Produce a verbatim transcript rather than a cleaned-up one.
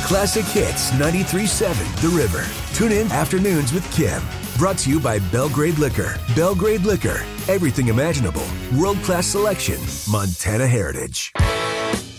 Classic Hits ninety-three point seven The River. Tune in Afternoons with Kim. Brought to you by Belgrade Liquor. Belgrade Liquor. Everything imaginable. World-class selection. Montana heritage.